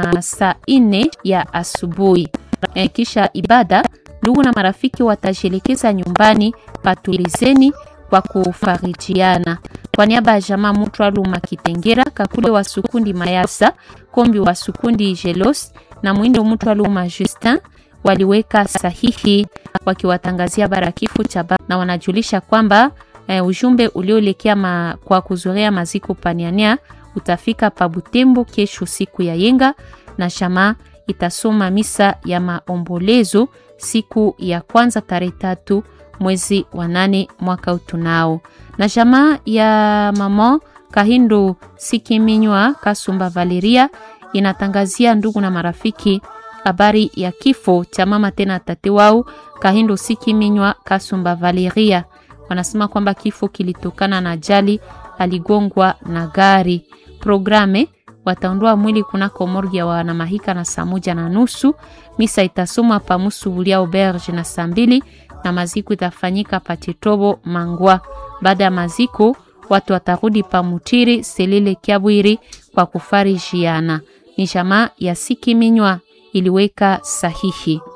na saa 4 ya asubuhi. Kisha ibada, ndugu na marafiki watajielekeza nyumbani patulizeni kwa kufarijiana. Kwa niaba ya jamaa Mutwaluma Kitengera, Kakule wa Sukundi Mayasa, Kombi wa Sukundi Jelos na Mwindo Mutwaluma Justin waliweka sahihi wakiwatangazia barakifu cha na wanajulisha kwamba ujumbe ulioelekea kwa kuzuria maziko paniania utafika pa Butembo kesho siku ya yenga, na jamaa itasoma misa ya maombolezo siku ya kwanza tarehe 3 mwezi wa 8 mwaka utunao. Na jamaa ya mama Kahindo Sikiminywa Kasumba Valeria inatangazia ndugu na marafiki habari ya kifo cha mama tena tate wao Kahindo Sikiminywa Kasumba Valeria. Wanasema kwamba kifo kilitokana na ajali, aligongwa na gari. Programe wataondoa mwili kunako morgue ya Wanamahika na saa 1:30. Misa itasomwa pa Musubulia Auberge na saa 2 na maziko itafanyika pa Chitobo Mangwa. Baada ya maziko watu watarudi pa Mutiri Selele Kiabwiri kwa kufarijiana. Ni jamaa ya Sikiminywa iliweka sahihi.